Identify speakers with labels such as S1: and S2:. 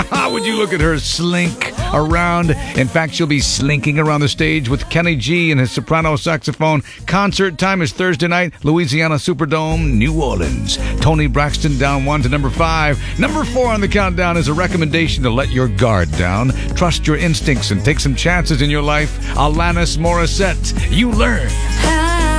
S1: Would you look at her slink around? In fact, she'll be slinking around the stage with Kenny G and his soprano saxophone. Concert time is Thursday night, Louisiana Superdome, New Orleans. Tony Braxton down 1 to number 5. Number 4 on the countdown is a recommendation to let your guard down. Trust your instincts and take some chances in your life. Alanis Morissette, You Learn.